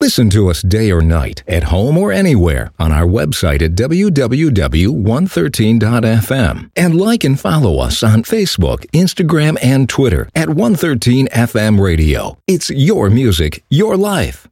Listen to us day or night, at home or anywhere, on our website at www.113.fm. And like and follow us on Facebook, Instagram, and Twitter at 113FM Radio. It's your music, your life.